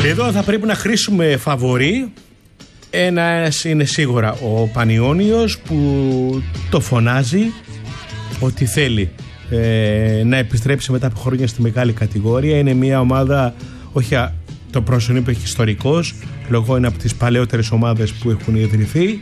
Εδώ θα πρέπει να χρήσουμε φαβορί. Ένας είναι σίγουρα ο Πανιώνιος, που το φωνάζει ότι θέλει να επιστρέψει μετά από χρόνια στη μεγάλη κατηγορία. Είναι μια ομάδα, όχι το πρόσωπο είπε ιστορικός, λόγω είναι από τις παλαιότερες ομάδες που έχουν ιδρυθεί,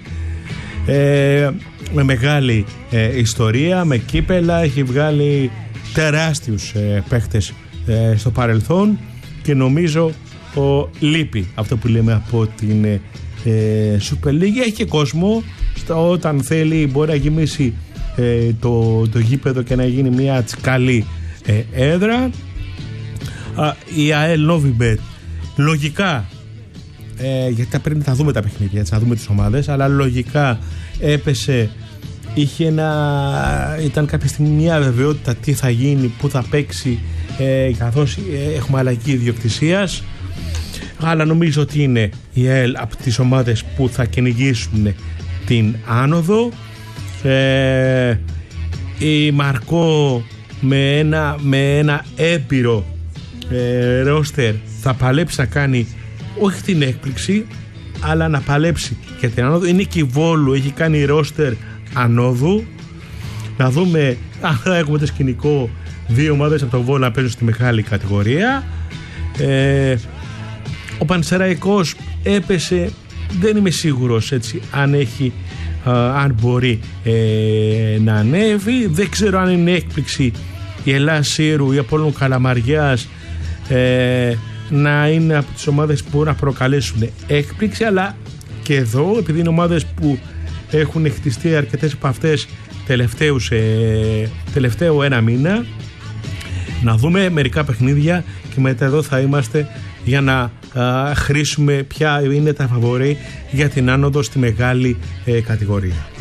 με μεγάλη ιστορία, με κύπελα, έχει βγάλει τεράστιους παίχτες στο παρελθόν και νομίζω λείπει αυτό που λέμε από την Super League. Έχει και κόσμο, όταν θέλει μπορεί να γεμίσει το γήπεδο και να γίνει μια καλή έδρα. Η ΑΕΛ Novibet λογικά, γιατί πρέπει να δούμε τα παιχνίδια, έτσι, να δούμε τις ομάδες, αλλά λογικά έπεσε, ήταν κάποια στιγμή μια αβεβαιότητα τι θα γίνει, πού θα παίξει, καθώς έχουμε αλλαγή ιδιοκτησίας, αλλά νομίζω ότι είναι η ΑΕΛ από τις ομάδες που θα κυνηγήσουν την άνοδο. Η Μαρκό με ένα έμπειρο ρόστερ θα παλέψει να κάνει όχι την έκπληξη, αλλά να παλέψει για την ανόδο. Είναι και η Βόλου, έχει κάνει ρόστερ ανόδου. Να δούμε αν θα έχουμε το σκηνικό δύο ομάδες από το Βόλου να παίζουν στη μεγάλη κατηγορία. Ο Πανσεραϊκός έπεσε, δεν είμαι σίγουρος έτσι αν μπορεί να ανέβει. Δεν ξέρω αν είναι έκπληξη η Ελλάς Σύρου ή Απόλλων Καλαμαριάς να είναι από τις ομάδες που μπορούν να προκαλέσουν έκπληξη, αλλά και εδώ, επειδή είναι ομάδες που έχουν χτιστεί αρκετές από αυτές τελευταίο ένα μήνα, να δούμε μερικά παιχνίδια και μετά εδώ θα είμαστε για να χρήσουμε ποια είναι τα φαβορί για την άνοδο στη μεγάλη κατηγορία.